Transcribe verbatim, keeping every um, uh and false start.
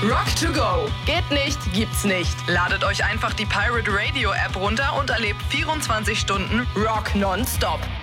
Rock to go. Geht nicht, gibt's nicht. Ladet euch einfach die Pirate Radio App runter und erlebt vierundzwanzig Stunden Rock nonstop.